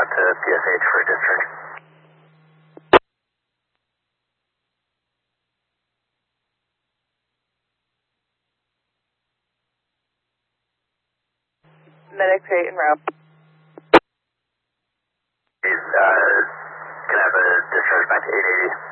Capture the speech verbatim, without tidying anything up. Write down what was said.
to P S H for discharge. Medic eight en route. Please, uh, can I have a discharge back to eight eighty?